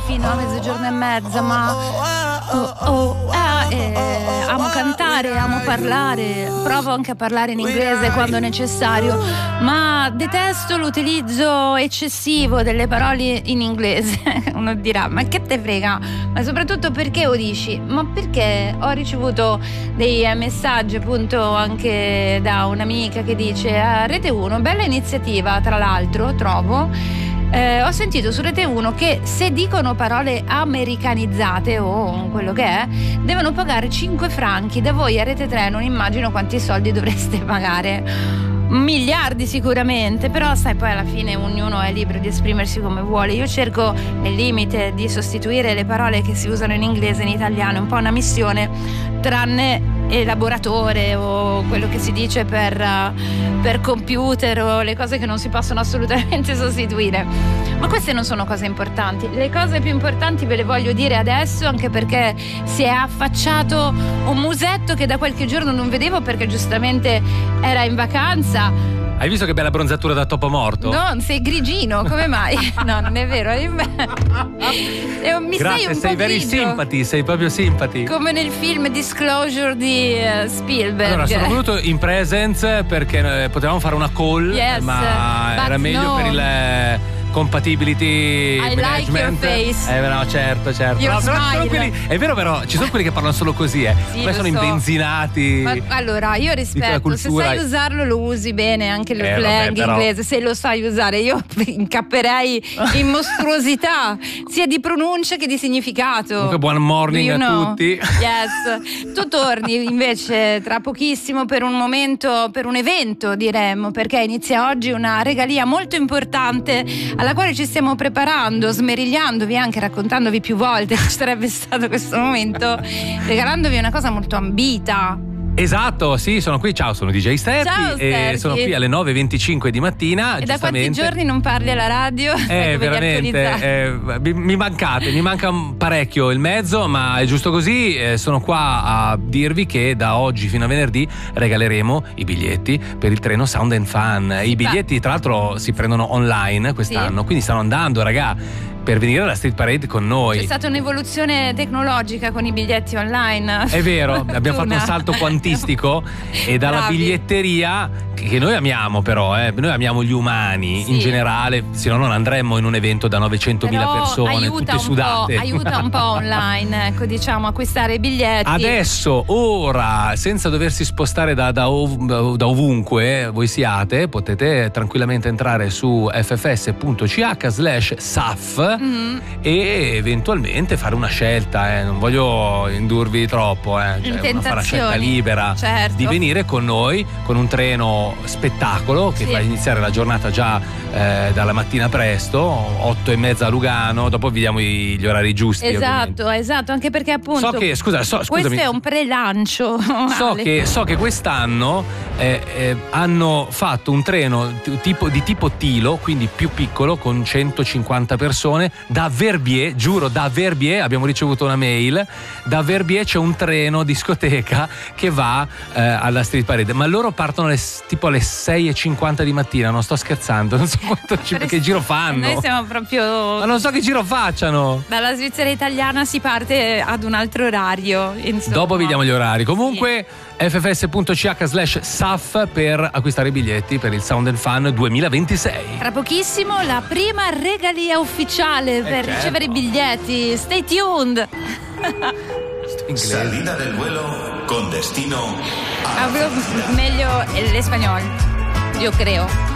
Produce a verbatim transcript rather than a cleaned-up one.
fino a mezzogiorno e mezza, ma oh, oh, ah, eh, amo cantare, amo parlare, provo anche a parlare in inglese quando necessario, ma detesto l'utilizzo eccessivo delle parole in inglese. Uno dirà, ma che te frega? Ma soprattutto perché lo dici? Ma perché ho ricevuto dei messaggi appunto anche da un'amica che dice a Rete uno, bella iniziativa tra l'altro, trovo. Eh, ho sentito su Rete uno che se dicono parole americanizzate o quello che è, devono pagare cinque franchi. Da voi a Rete tre non immagino quanti soldi dovreste pagare. Miliardi sicuramente, però sai, poi alla fine ognuno è libero di esprimersi come vuole. Io cerco nel limite di sostituire le parole che si usano in inglese in italiano, è un po' una missione, tranne elaboratore o quello che si dice per, uh, per computer o le cose che non si possono assolutamente sostituire. Ma queste non sono cose importanti. Le cose più importanti ve le voglio dire adesso, anche perché si è affacciato un musetto che da qualche giorno non vedevo perché giustamente era in vacanza. Hai visto che bella bronzatura da topo morto? No, sei grigino, come mai? No, non è vero. Mi Grazie, sei un sei po' very grigio. sympathy, sei proprio sympathy. Come nel film Disclosure di uh, Spielberg. Allora, sono venuto in presence perché eh, potevamo fare una call, yes, ma era meglio no. per il eh, compatibility I management. like your face. Eh no, certo, certo. Your No, però ci sono smile. quelli, è vero, però ci sono quelli che parlano solo così, eh. Sì, Poi lo sono so. imbenzinati. Ma allora, io rispetto, se cultura. sai usarlo lo usi bene, anche il Eh, slang vabbè, però. inglese, se lo sai usare. Io incapperei in mostruosità sia di pronuncia che di significato. Comunque buon morning You a know. tutti. Yes. Tu torni invece tra pochissimo per un momento, per un evento diremmo, perché inizia oggi una regalia molto importante alla quale ci stiamo preparando, smerigliandovi, anche raccontandovi più volte che ci sarebbe stato questo momento, regalandovi una cosa molto ambita. Esatto, sì, sono qui. Ciao, sono D J Steffi Ciao, e Steffi. sono qui alle nove e venticinque di mattina. E da quanti giustamente. giorni non parli alla radio? Eh, Come veramente, attualizzare? eh, mi, mi mancate, mi manca un parecchio il mezzo, ma è giusto così. Eh, sono qua a dirvi che da oggi fino a venerdì regaleremo i biglietti per il treno Sound and Fun. I biglietti, tra l'altro, si prendono online quest'anno, Sì. quindi stanno andando, raga, per venire alla Street Parade con noi. C'è stata un'evoluzione tecnologica con i biglietti online. È vero, abbiamo fatto un Una. salto quantistico e dalla Bravi. biglietteria, che noi amiamo però, eh, noi amiamo gli umani Sì. in generale, se no non andremmo in un evento da novecentomila Però persone, aiuta tutte un sudate. po', aiuta un po' online, ecco, diciamo, acquistare i biglietti. Adesso, ora, senza doversi spostare da, da, ov- da ovunque voi siate, potete tranquillamente entrare su ffs.ch slash saf Mm. e eventualmente fare una scelta, eh. Non voglio indurvi troppo, eh. Cioè, uno fa la scelta Tentazioni. libera Certo. di venire con noi con un treno spettacolo che Sì. fa iniziare la giornata già eh, dalla mattina presto, otto e mezza a Lugano, dopo vi diamo i- gli orari giusti. ovviamente. Esatto, esatto, anche perché appunto So che, scusa, so, questo scusami. è un prelancio. So Ale. che, so che quest'anno eh, eh, hanno fatto un treno t- tipo, di tipo Tilo, quindi più piccolo, con centocinquanta persone, da Verbier, giuro, da Verbier, abbiamo ricevuto una mail, da Verbier c'è un treno discoteca che va eh, alla Street Parade, ma loro partono alle, tipo alle sei e cinquanta di mattina, non sto scherzando, non so quanto ci, che giro fanno. Noi siamo proprio... Ma non so che giro facciano. Dalla Svizzera italiana si parte ad un altro orario, insomma. Dopo vi diamo gli orari. Comunque ffs.ch slash saf per acquistare i biglietti per il Sound and Fun duemilaventisei. Tra pochissimo la prima regalia ufficiale per certo. ricevere i biglietti. Stay tuned. Salida del vuelo con destino a Hablo meglio el español, yo creo.